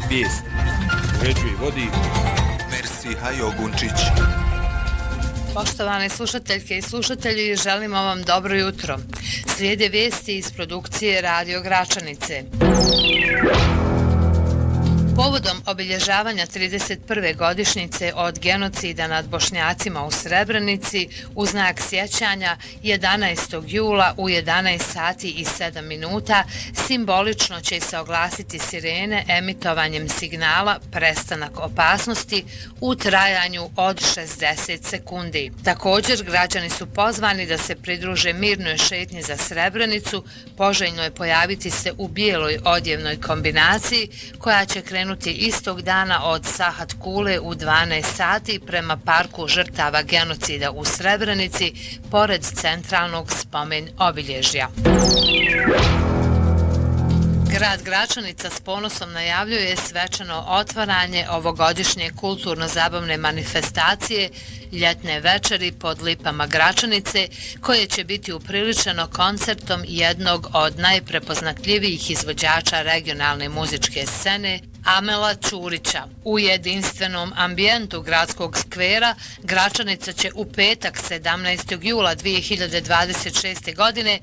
Vijest. Uređuje i vodi Mersiha Jogunčić. Poštovane slušateljke i slušatelji, želimo vam dobro jutro. Slijede vijesti iz produkcije Radio Gračanice. Povodom obilježavanja 31. godišnjice od genocida nad Bošnjacima u Srebrenici u znak sjećanja 11. jula u 11 sati i 7 minuta simbolično će se oglasiti sirene emitovanjem signala prestanak opasnosti u trajanju od 60 sekundi. Također, građani su pozvani da se pridruže mirnoj šetnji za Srebrenicu, poželjno je pojaviti se u bijeloj odjevnoj kombinaciji koja će krenuti istog dana od Sahat Kule u 12 sati prema parku žrtava genocida u Srebrenici pored centralnog spomen obilježja. Grad Gračanica s ponosom najavljuje svečano otvaranje ovogodišnje kulturno-zabavne manifestacije Ljetne večeri pod lipama Gračanice, koje će biti upriličeno koncertom jednog od najprepoznatljivijih izvođača regionalne muzičke scene, Amela Ćurića. U jedinstvenom ambijentu gradskog skvera Gračanica će u petak 17. jula 2026. godine